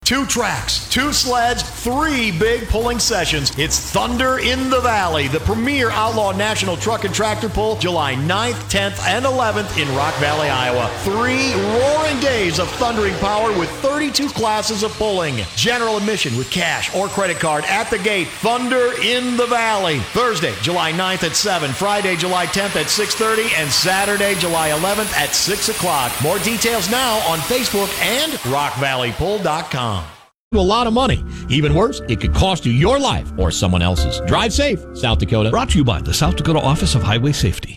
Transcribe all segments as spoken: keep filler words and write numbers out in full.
Two tracks, two sleds, three big pulling sessions. It's Thunder in the Valley, the premier outlaw national truck and tractor pull, July ninth, tenth, and eleventh in Rock Valley, Iowa. Three roaring days of thundering power with thirty-two classes of pulling. General admission with cash or credit card at the gate. Thunder in the Valley. Thursday, July ninth at seven, Friday, July tenth at six thirty, and Saturday, July eleventh at six o'clock. More details now on Facebook and rock valley pull dot com. A lot of money. Even worse, it could cost you your life or someone else's. Drive safe, South Dakota. Brought to you by the South Dakota Office of Highway Safety.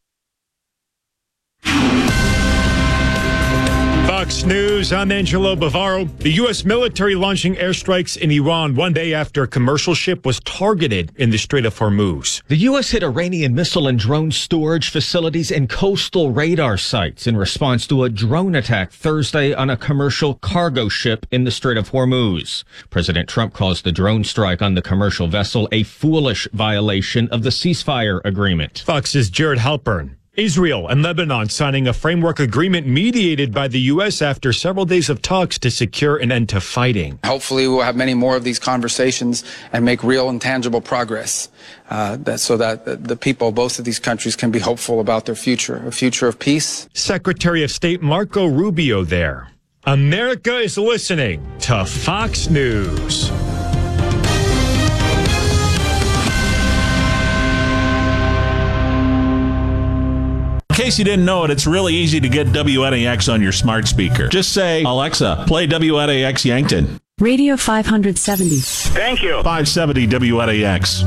Fox News, I'm Angelo Bavaro. The U S military launching airstrikes in Iran one day after a commercial ship was targeted in the Strait of Hormuz. The U S hit Iranian missile and drone storage facilities and coastal radar sites in response to a drone attack Thursday on a commercial cargo ship in the Strait of Hormuz. President Trump calls the drone strike on the commercial vessel a foolish violation of the ceasefire agreement. Fox's Jared Halpern. Israel and Lebanon signing a framework agreement mediated by the U S after several days of talks to secure an end to fighting. Hopefully we'll have many more of these conversations and make real and tangible progress uh, that, so that the people of both of these countries can be hopeful about their future, a future of peace. Secretary of State Marco Rubio there. America is listening to Fox News. In case you didn't know it, it's really easy to get W N A X on your smart speaker. Just say, Alexa, play W N A X Yankton. Radio five seventy. Thank you. five seventy W N A X.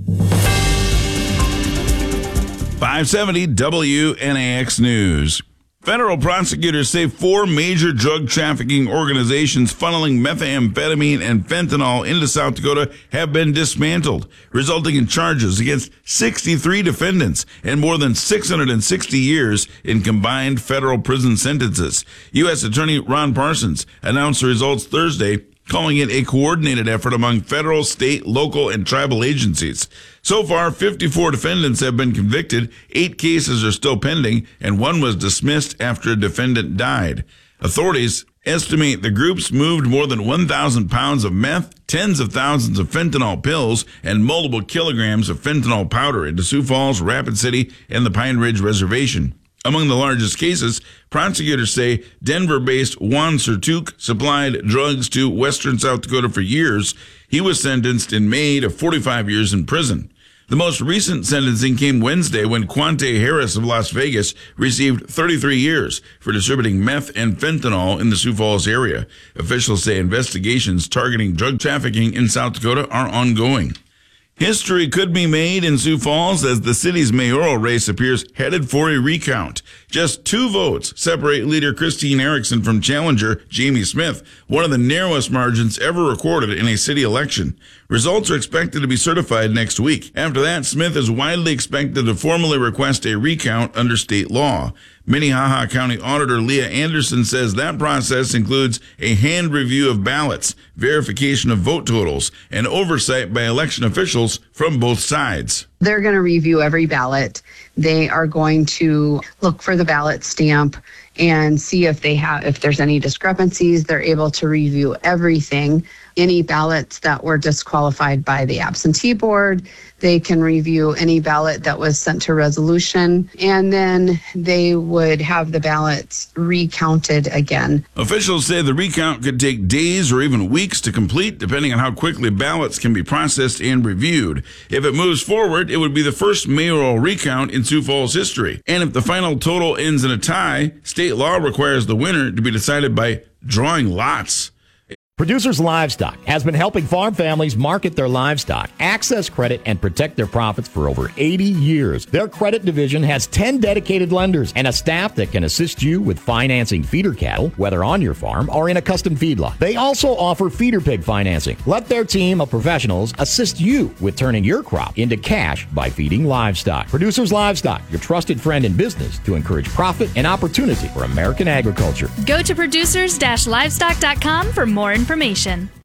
five seventy W N A X News. Federal prosecutors say four major drug trafficking organizations funneling methamphetamine and fentanyl into South Dakota have been dismantled, resulting in charges against sixty-three defendants and more than six hundred sixty years in combined federal prison sentences. U S Attorney Ron Parsons announced the results Thursday, calling it a coordinated effort among federal, state, local, and tribal agencies. So far, fifty-four defendants have been convicted, eight cases are still pending, and one was dismissed after a defendant died. Authorities estimate the groups moved more than one thousand pounds of meth, tens of thousands of fentanyl pills, and multiple kilograms of fentanyl powder into Sioux Falls, Rapid City, and the Pine Ridge Reservation. Among the largest cases, prosecutors say Denver-based Juan Sertuk supplied drugs to western South Dakota for years. He was sentenced in May to forty-five years in prison. The most recent sentencing came Wednesday when Quante Harris of Las Vegas received thirty-three years for distributing meth and fentanyl in the Sioux Falls area. Officials say investigations targeting drug trafficking in South Dakota are ongoing. History could be made in Sioux Falls as the city's mayoral race appears headed for a recount. Just two votes separate leader Christine Erickson from challenger Jamie Smith, one of the narrowest margins ever recorded in a city election. Results are expected to be certified next week. After that, Smith is widely expected to formally request a recount under state law. Minnehaha County Auditor Leah Anderson says that process includes a hand review of ballots, verification of vote totals, and oversight by election officials from both sides. They're going to review every ballot. They are going to look for the ballot stamp and see if they have, if there's any discrepancies. They're able to review everything. Any ballots that were disqualified by the absentee board, they can review any ballot that was sent to resolution, and then they would have the ballots recounted again. Officials say the recount could take days or even weeks to complete, depending on how quickly ballots can be processed and reviewed. If it moves forward, it would be the first mayoral recount in Sioux Falls history. And if the final total ends in a tie, state law requires the winner to be decided by drawing lots. Producers Livestock has been helping farm families market their livestock, access credit, and protect their profits for over eighty years. Their credit division has ten dedicated lenders and a staff that can assist you with financing feeder cattle, whether on your farm or in a custom feedlot. They also offer feeder pig financing. Let their team of professionals assist you with turning your crop into cash by feeding livestock. Producers Livestock, your trusted friend in business to encourage profit and opportunity for American agriculture. Go to producers dash livestock dot com for more information. Information.